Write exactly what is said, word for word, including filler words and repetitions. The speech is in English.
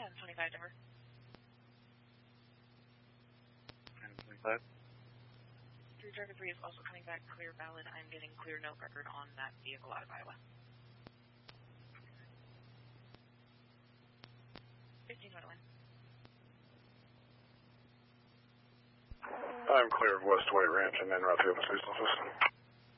ten twenty-five Denver. ten twenty-five. three Driver three is also coming back clear valid. I'm getting clear note record on that vehicle out of Iowa. fifteen Wetland. I'm clear of West White Ranch and then route to the police office.